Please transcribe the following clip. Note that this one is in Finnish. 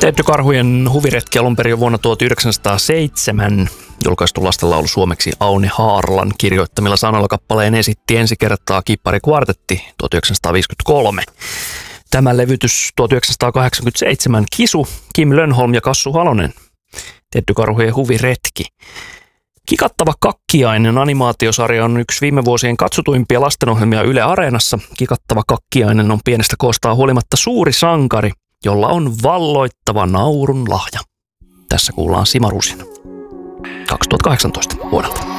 Teddy-karhujen huviretki alun perin vuonna 1907 julkaistu lastenlaulu suomeksi Aune Haarlan kirjoittamilla sanoilla kappaleen esitti ensi kertaa Kippari-kvartetti 1953. Tämä levytys 1987 Kisu, Kim Lönnholm ja Kassu Halonen. Teddy-karhujen huviretki. Kikattava kakkiainen animaatiosarja on yksi viime vuosien katsotuimpia lastenohjelmia Yle Areenassa. Kikattava kakkiainen on pienestä koostaan huolimatta suuri sankari, jolla on valloittava naurun lahja. Tässä kuullaan Sima Rusina 2018 vuodelta.